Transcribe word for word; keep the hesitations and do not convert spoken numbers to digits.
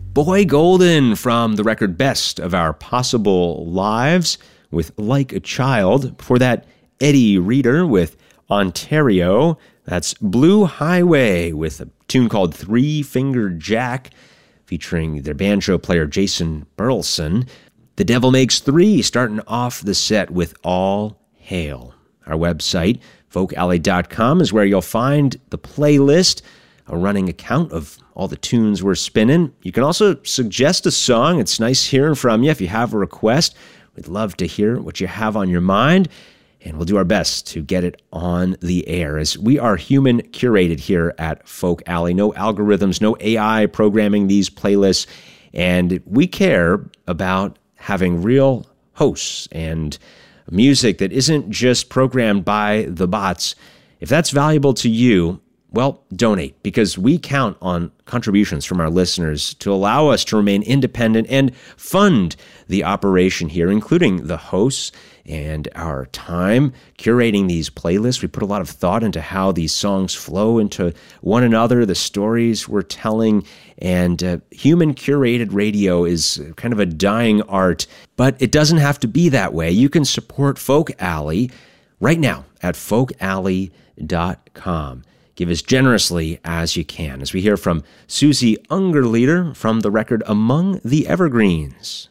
Boy Golden from the record Best of Our Possible Lives with Like a Child. Before that, Eddie Reader with Ontario. That's Blue Highway with a tune called Three Finger Jack featuring their banjo player Jason Burleson. The Devil Makes Three starting off the set with All Hail. Our website, folk alley dot com, is where you'll find the playlist, a running account of all the tunes we're spinning. You can also suggest a song. It's nice hearing from you. If you have a request, we'd love to hear what you have on your mind, and we'll do our best to get it on the air, as we are human curated here at Folk Alley. No algorithms, no A I programming these playlists, and we care about having real hosts and music that isn't just programmed by the bots. If that's valuable to you, well, donate, because we count on contributions from our listeners to allow us to remain independent and fund the operation here, including the hosts and our time curating these playlists. We put a lot of thought into how these songs flow into one another, the stories we're telling, and uh, human curated radio is kind of a dying art, but it doesn't have to be that way. You can support Folk Alley right now at folk alley dot com. Give as generously as you can, as we hear from Susie Ungerleider from the record Among the Evergreens.